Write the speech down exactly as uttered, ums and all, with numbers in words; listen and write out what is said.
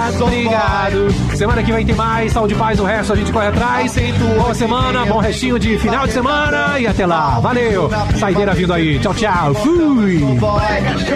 Obrigado, obrigado. Semana que vem tem mais. Saúde e paz, o resto a gente corre atrás. Boa semana, bom restinho de final de semana. E até lá. Valeu. Saideira vindo aí. Tchau, tchau. Fui.